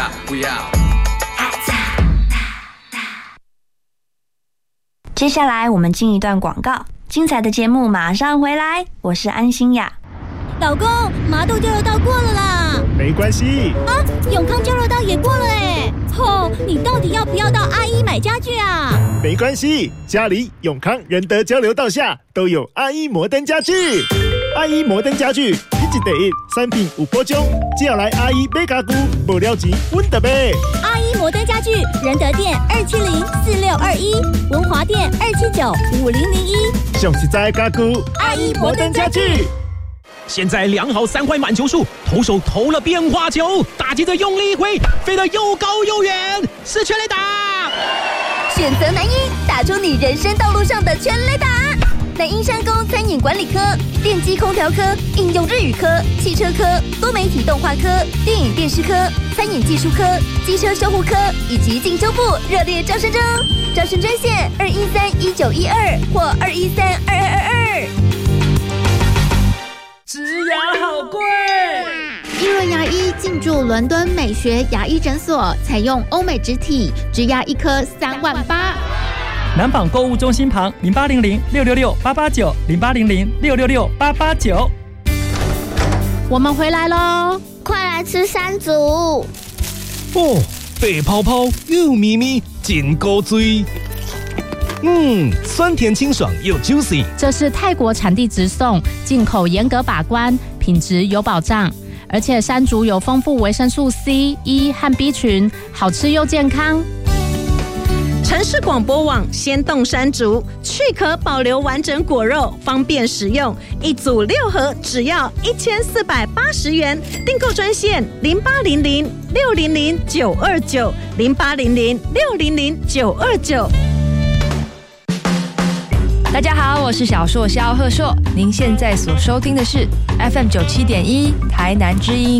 不要。 接下来我们进一段广告，精彩的节目马上回来，我是安心雅。 老公，麻豆交流道过了啦。 没关系啊，永康交流道也过了哎。你到底要不要到阿一买家具啊？ 没关系，家里永康仁德交流道下都有阿一摩登家具。阿一摩登家具一季第一，3品5波中，只要来阿一买家具，无了钱阮就买。 阿一摩登家具，仁德店2704621，文华店2795001。 上实在的家具， 阿一摩登家具。 现在量好3块满球数，投手投了变化球，打击的用力一挥，飞得又高又远，是全垒打。 选择南一，打出你人生道路上的全垒打。南一商工餐饮管理科、电机空调科、应用日语科、汽车科、多媒体动画科、电影电视科、餐饮技术科、机车修护科以及进修部热烈招生中，招生专线2131912或2132222。 植牙好贵。 一轮牙医进驻伦敦美学牙医诊所，采用欧美植体，植牙一颗38000。 南纺购物中心旁08006688900800668889。 我们回来喽， 快来吃山竹！ 哦，白泡泡又咪咪，真够醉。酸甜清爽又 juicy。 这是泰国产地直送，进口严格把关，品质有保障。而且山竹有丰富维生素 C、E 和 B 群，好吃又健康。 城市广播网鲜冻山竹，去壳保留完整果肉，方便食用。一组6盒，只要1480元。订购专线0800600929，0800600929。 大家好，我是小硕肖鹤硕，您现在所收听的是 FM 97.1台南之音。